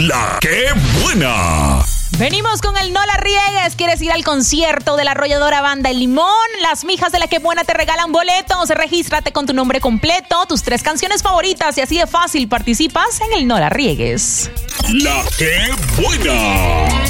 La que buena. Venimos con el No la riegues. ¿Quieres ir al concierto de la arrolladora banda El Limón? Las mijas de La que buena te regalan boletos. Regístrate con tu nombre completo, tus 3 canciones favoritas y así de fácil participas en el No la riegues. La que buena.